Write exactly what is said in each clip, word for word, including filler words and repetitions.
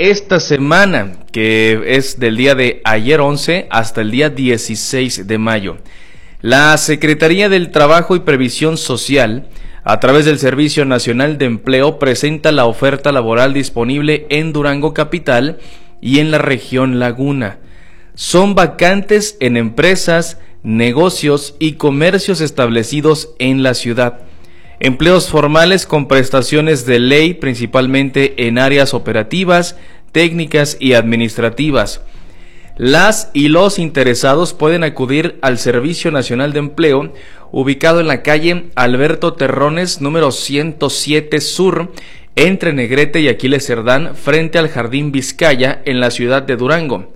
esta semana, que es del día de ayer once hasta el día dieciséis de mayo. La Secretaría del Trabajo y Previsión Social, a través del Servicio Nacional de Empleo, presenta la oferta laboral disponible en Durango Capital y en la región Laguna. Son vacantes en empresas, negocios y comercios establecidos en la ciudad. Empleos formales con prestaciones de ley, principalmente en áreas operativas, técnicas y administrativas. Las y los interesados pueden acudir al Servicio Nacional de Empleo, ubicado en la calle Alberto Terrones, número ciento siete Sur, entre Negrete y Aquiles Cerdán, frente al Jardín Vizcaya, en la ciudad de Durango.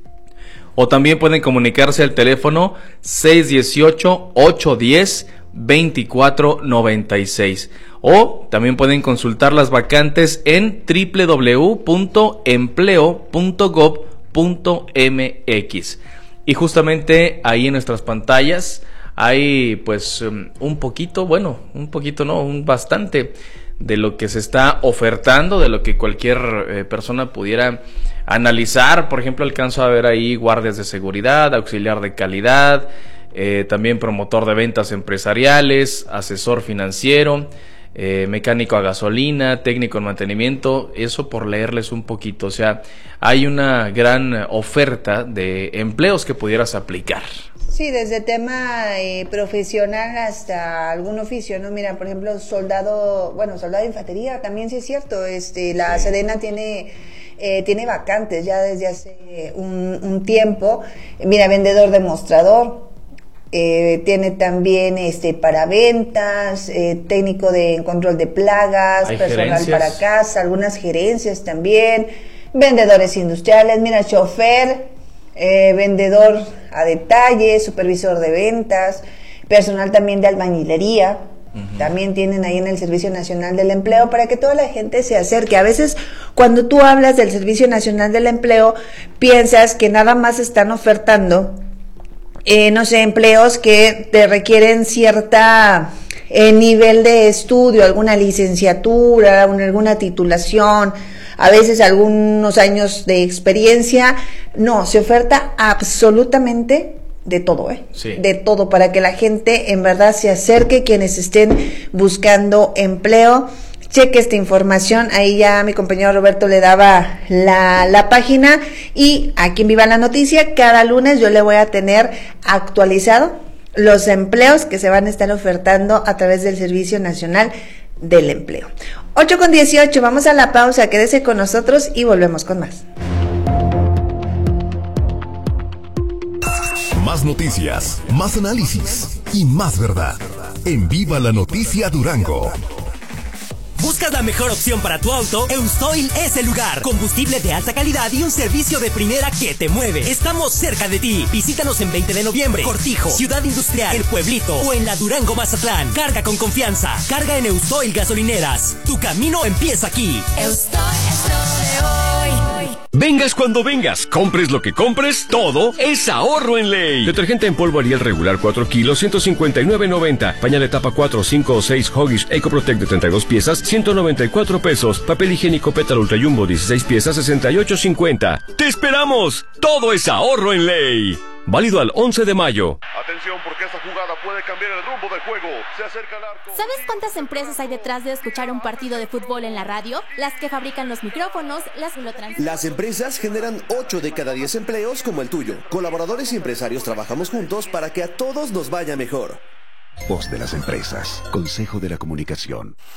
O también pueden comunicarse al teléfono seis uno ocho, ocho uno cero, dos cuatro nueve seis. O también pueden consultar las vacantes en doble u doble u doble u punto empleo punto gob punto m x. Y justamente ahí en nuestras pantallas hay pues un poquito, bueno, un poquito no, un bastante de lo que se está ofertando, de lo que cualquier eh, persona pudiera analizar. Por ejemplo, alcanzo a ver ahí guardias de seguridad, auxiliar de calidad, eh, también promotor de ventas empresariales, asesor financiero, eh, mecánico a gasolina, técnico en mantenimiento, eso por leerles un poquito. O sea, hay una gran oferta de empleos que pudieras aplicar. Sí, desde tema eh, profesional hasta algún oficio, ¿no? Mira, por ejemplo, soldado, bueno, soldado de infantería, también sí es cierto, este, la sí. Sedena tiene... Eh, tiene vacantes ya desde hace un, un tiempo. Mira, vendedor demostrador, eh, tiene también este para ventas, eh, técnico de control de plagas, hay personal gerencias para casa, algunas gerencias también, vendedores industriales, mira, chofer, eh, vendedor a detalle, supervisor de ventas, personal también de albañilería. Uh-huh. También tienen ahí en el Servicio Nacional del Empleo, para que toda la gente se acerque. A veces cuando tú hablas del Servicio Nacional del Empleo, piensas que nada más están ofertando, eh, no sé, empleos que te requieren cierta eh, nivel de estudio, alguna licenciatura, alguna titulación, a veces algunos años de experiencia. No, se oferta absolutamente de todo, ¿eh? Sí. De todo, para que la gente en verdad se acerque, quienes estén buscando empleo. Cheque esta información, ahí ya mi compañero Roberto le daba la, la página, y aquí en Viva la Noticia, cada lunes yo le voy a tener actualizado los empleos que se van a estar ofertando a través del Servicio Nacional del Empleo. ocho con dieciocho, vamos a la pausa, quédese con nosotros y volvemos con más. Más noticias, más análisis y más verdad. En Viva la Noticia Durango. ¿Buscas la mejor opción para tu auto? Eustoil es el lugar. Combustible de alta calidad y un servicio de primera que te mueve. Estamos cerca de ti. Visítanos en veinte de noviembre, Cortijo, Ciudad Industrial, El Pueblito o en la Durango Mazatlán. Carga con confianza. Carga en Eustoil Gasolineras. Tu camino empieza aquí. Eustoil es lo de hoy. Vengas cuando vengas, compres lo que compres, todo es ahorro en ley. Detergente en polvo Ariel regular cuatro kilos, ciento cincuenta y nueve noventa. Pañal etapa cuatro, cinco o seis Huggies Ecoprotect de treinta y dos piezas, ciento noventa y cuatro pesos. Papel higiénico Pétalo Ultra Jumbo dieciséis piezas, sesenta y ocho cincuenta. ¡Te esperamos! Todo es ahorro en ley. Válido al once de mayo. Atención, porque esta jugada puede cambiar el rumbo del juego. Se acerca el arco. ¿Sabes cuántas empresas hay detrás de escuchar un partido de fútbol en la radio? Las que fabrican los micrófonos, las que lo transmiten. Las empresas generan ocho de cada diez empleos como el tuyo. Colaboradores y empresarios trabajamos juntos para que a todos nos vaya mejor. Voz de las empresas. Consejo de la Comunicación.